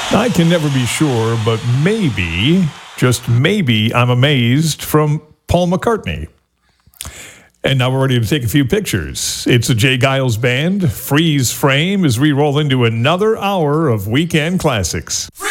I can never be sure, but maybe, just maybe, I'm amazed from Paul McCartney. And now we're ready to take a few pictures. It's a Jay Giles Band. Freeze frame as we roll into another hour of Weekend Classics.